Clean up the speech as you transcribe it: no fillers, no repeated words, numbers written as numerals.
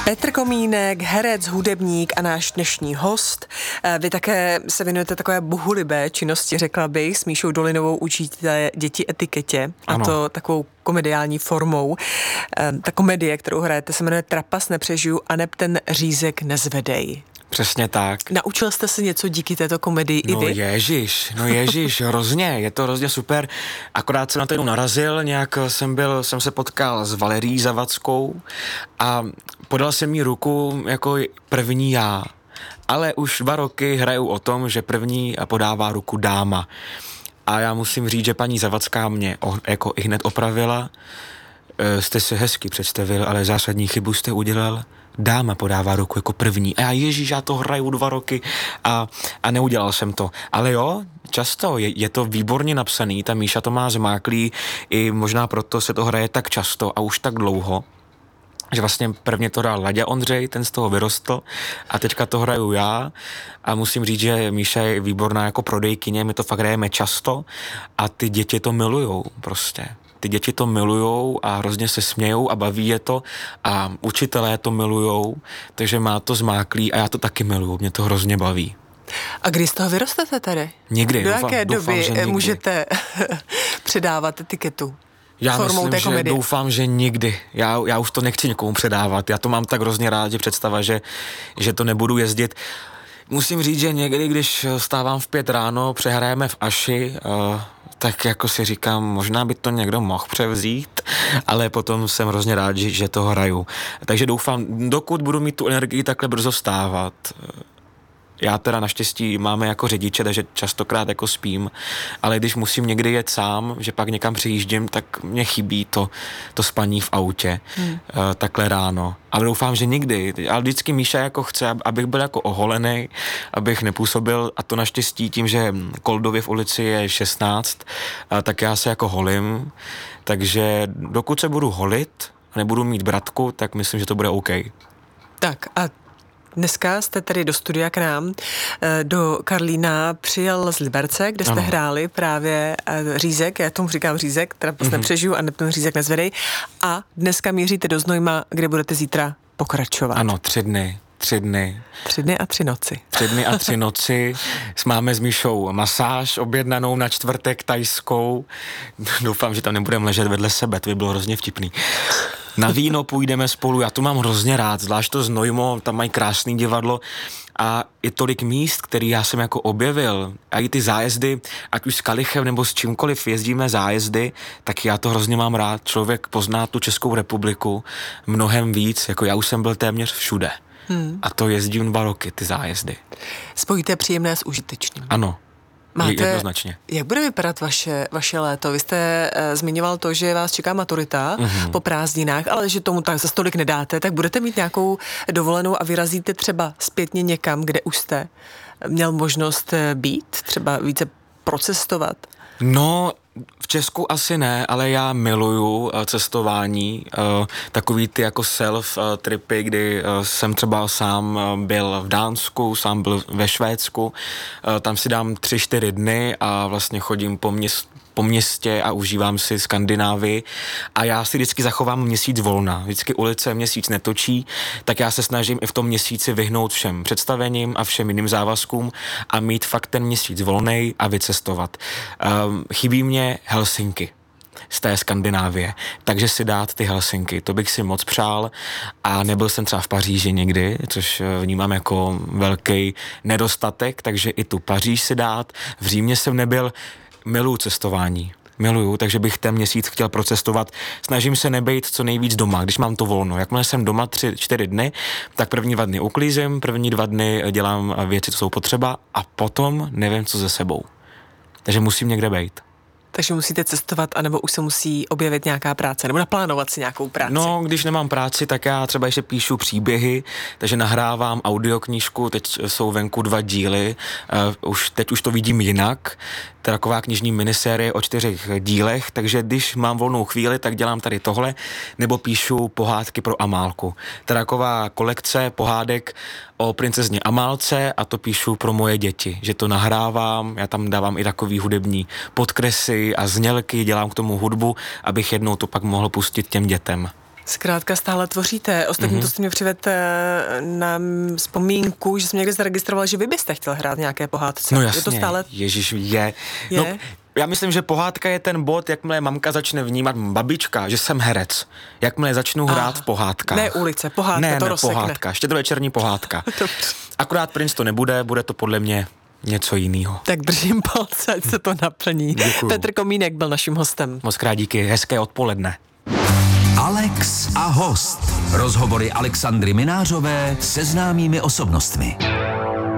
Petr Komínek, herec, hudebník a náš dnešní host. Vy také se věnujete takové bohulibé činnosti, řekla bych, s Míšou Dolinovou učíte děti etiketě, Ano. a to takovou komediální formou. Ta komedie, kterou hrajete, se jmenuje Trapas nepřežiju a neb ten řízek nezvedej. Přesně tak. Naučil jste se něco díky této komedii i vy? No ježiš, hrozně, je to hrozně super. Akorát jsem na to jednou narazil, nějak jsem se potkal s Valerií Zavackou a podal jsem jí ruku jako první já. Ale už 2 roky hraju o tom, že první podává ruku dáma. A já musím říct, že paní Zavacká mě jako i hned opravila. Jste se hezky představil, ale zásadní chybu jste udělal. Dáma podává ruku jako první. A já to hraju 2 roky a neudělal jsem to. Ale jo, často je to výborně napsaný, ta Míša to má zmáklý, i možná proto se to hraje tak často a už tak dlouho, že vlastně prvně to dal Laďa Ondřej, ten z toho vyrostl a teďka to hraju já a musím říct, že Míša je výborná jako prodejkyně, my to fakt hrajeme často a ty děti to milujou prostě. Ty děti to milujou a hrozně se smějou a baví je to a učitelé to milujou, takže má to zmáklý a já to taky miluju, mě to hrozně baví. A kdy z toho vyrostete tady? Nikdy. Do jaké doby nikdy. Můžete předávat etiketu? Já doufám, že nikdy. Já už to nechci někomu předávat. Já to mám tak hrozně rád, že představa, že to nebudu jezdit. Musím říct, že někdy, když stávám v 5 ráno, přehrajeme v Aši, tak jako si říkám, možná by to někdo mohl převzít, ale potom jsem hrozně rád, že to hraju. Takže doufám, dokud budu mít tu energii takhle brzo vstávat. Já teda naštěstí máme jako řidiče, takže častokrát jako spím, ale když musím někdy jet sám, že pak někam přijíždím, tak mě chybí to spaní v autě takhle ráno. Ale doufám, že nikdy. Ale vždycky Míša jako chce, abych byl jako oholený, abych nepůsobil a to naštěstí tím, že Koldově v ulici je 16, tak já se jako holím. Takže dokud se budu holit a nebudu mít bratku, tak myslím, že to bude OK. Tak a dneska jste tady do studia k nám, do Karlína přijel z Liberce, kde jste hráli právě řízek, já tomu říkám řízek, Trapas nepřežiju a ten řízek nezvedej, a dneska míříte do Znojma, kde budete zítra pokračovat. Ano, 3 dny. 3 dny. 3 dny a 3 noci. 3 dny a 3 noci. Máme s Míšou masáž objednanou na čtvrtek tajskou. Doufám, že tam nebudeme ležet vedle sebe, to by bylo hrozně vtipný. Na víno půjdeme spolu, já to mám hrozně rád, zvlášť to Znojmo, tam mají krásný divadlo a i tolik míst, který já jsem jako objevil, a i ty zájezdy, ať už s kalichem nebo s čímkoliv jezdíme zájezdy, tak já to hrozně mám rád, člověk pozná tu Českou republiku mnohem víc, jako já už jsem byl téměř všude. A to jezdím 2 roky, ty zájezdy. Spojíte příjemné s užitečným. Ano. Jednoznačně. Jak bude vypadat vaše léto? Vy jste zmiňoval to, že vás čeká maturita po prázdninách, ale že tomu tak za stolik nedáte, tak budete mít nějakou dovolenou a vyrazíte třeba zpětně někam, kde už jste měl možnost být, třeba více procestovat? No, v Česku asi ne, ale já miluju cestování, takový ty jako self-tripy, kdy jsem třeba sám byl v Dánsku, sám byl ve Švédsku, tam si dám 3-4 dny a vlastně chodím po městě a užívám si Skandinávii a já si vždycky zachovám měsíc volna. Vždycky ulice měsíc netočí, tak já se snažím i v tom měsíci vyhnout všem představením a všem jiným závazkům a mít fakt ten měsíc volnej a vycestovat. Chybí mě Helsinky z té Skandinávie, takže si dát ty Helsinky, to bych si moc přál a nebyl jsem třeba v Paříži nikdy, což vnímám jako velký nedostatek, takže i tu Paříž si dát. V Římě jsem nebyl, miluju cestování. Takže bych ten měsíc chtěl procestovat. Snažím se nebejt co nejvíc doma, když mám to volno. Jakmile jsem doma 3-4 dny, tak první 2 dny uklízím, první 2 dny dělám věci, co jsou potřeba a potom nevím, co se sebou. Takže musím někde bejt. Takže musíte cestovat, anebo už se musí objevit nějaká práce, nebo naplánovat si nějakou práci? No, když nemám práci, tak já třeba ještě píšu příběhy, takže nahrávám audioknížku, teď jsou venku 2 díly, teď už to vidím jinak, to je taková knižní minisérie o 4 dílech, takže když mám volnou chvíli, tak dělám tady tohle, nebo píšu pohádky pro Amálku. To je taková kolekce pohádek o princezně Amálce a to píšu pro moje děti, že to nahrávám, já tam dávám i takový hudební podkresy a znělky, dělám k tomu hudbu, abych jednou to pak mohl pustit těm dětem. Zkrátka stále tvoříte. Ostatně to jste mě přivedl na vzpomínku, že jsem někde zaregistroval, že vy byste chtěl hrát nějaké pohádce. No jasně, je to stále... Ježiš, je. No, já myslím, že pohádka je ten bod, jakmile mamka začne vnímat, babička, že jsem herec. Jakmile začnu hrát v pohádkách. Ne ulice, pohádka, to rozsekne. Pohádka, štědrovečerní pohádka. Akorát Prince to nebude, bude to podle mě něco jiného. Tak držím palce, ať se to naplní. Děkuju. Petr Komínek byl naším hostem. Moc krát díky, hezké odpoledne. Alex a host. Rozhovory Alexandry Minářové se známými osobnostmi.